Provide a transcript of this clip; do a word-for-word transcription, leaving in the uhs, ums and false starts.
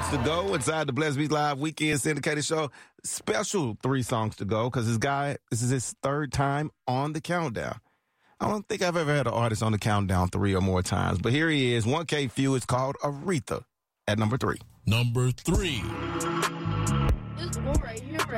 to go inside the Bless Beats Live Weekend Syndicated Show. Special three songs to go because this guy, this is his third time on the countdown. I don't think I've ever had an artist on the countdown three or more times, but here he is. one K Phew is called Aretha at number three. Number three. This one right here.